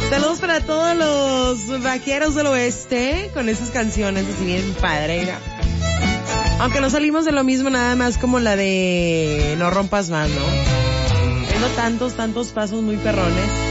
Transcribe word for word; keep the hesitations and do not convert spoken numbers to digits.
Saludos para todos los vaqueros del oeste con esas canciones así bien padre. Aunque no salimos de lo mismo, nada más como la de No rompas más, ¿no? Tengo tantos, tantos pasos muy perrones.